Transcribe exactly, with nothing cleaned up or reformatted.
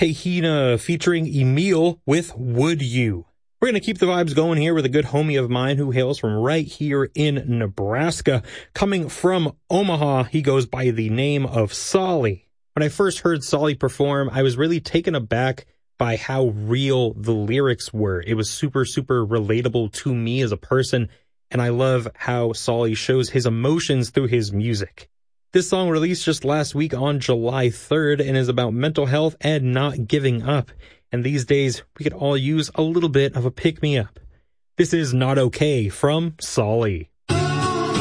Kahina featuring Emil with Would You. We're going to keep the vibes going here with a good homie of mine who hails from right here in Nebraska. Coming from Omaha, he goes by the name of Solly. When I first heard Solly perform, I was really taken aback by how real the lyrics were. It was super, super relatable to me as a person, and I love how Solly shows his emotions through his music. This song released just last week on July third and is about mental health and not giving up. And these days, we could all use a little bit of a pick-me-up. This is Not Okay from Solly.